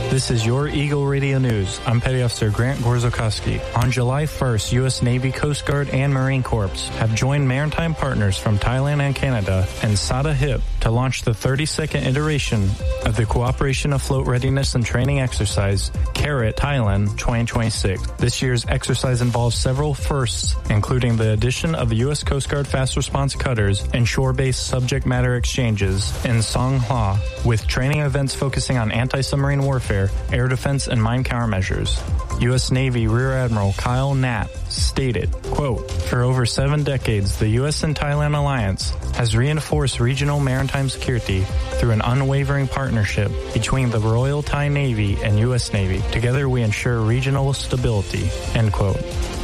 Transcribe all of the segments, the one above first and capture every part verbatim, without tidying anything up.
This is your Eagle Radio News. I'm Petty Officer Grant Gorzokowski. On July first, U S Navy, Coast Guard, and Marine Corps have joined maritime partners from Thailand and Canada and SADA H I P to launch the thirty-second iteration of the Cooperation Afloat Readiness and Training Exercise, CARET Thailand twenty twenty-six. This year's exercise involves several firsts, including the addition of the U S Coast Guard Fast Response Cutters and shore-based subject matter exchanges in Songhua, with training events focusing on anti-submarine warfare, air defense, and mine countermeasures. U S Navy Rear Admiral Kyle Knapp stated, quote, "For over seven decades, the U S and Thailand alliance has reinforced regional maritime security through an unwavering partnership between the Royal Thai Navy and U S Navy. Together we ensure regional stability," end quote.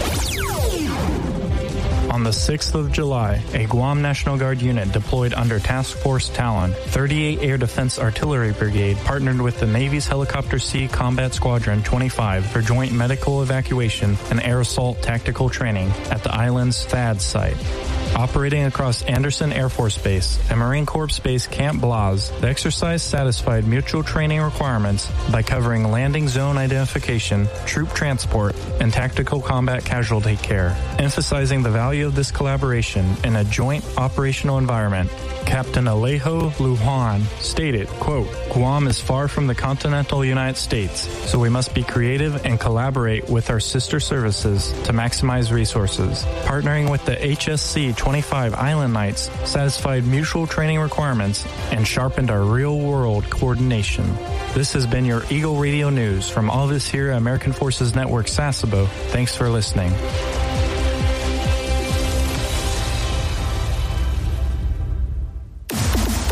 On the sixth of July, a Guam National Guard unit deployed under Task Force Talon, thirty-eight Air Defense Artillery Brigade partnered with the Navy's Helicopter Sea Combat Squadron twenty-five for joint medical evacuation and air assault tactical training at the island's THAAD site. Operating across Andersen Air Force Base and Marine Corps Base Camp Blaz, the exercise satisfied mutual training requirements by covering landing zone identification, troop transport, and tactical combat casualty care. Emphasizing the value of this collaboration in a joint operational environment, Captain Alejo Lujan stated, quote, "Guam is far from the continental United States, so we must be creative and collaborate with our sister services to maximize resources. Partnering with the H S C twenty-five Island Knights satisfied mutual training requirements and sharpened our real-world coordination." This has been your Eagle Radio News. From all of us here at American Forces Network Sasebo, thanks for listening.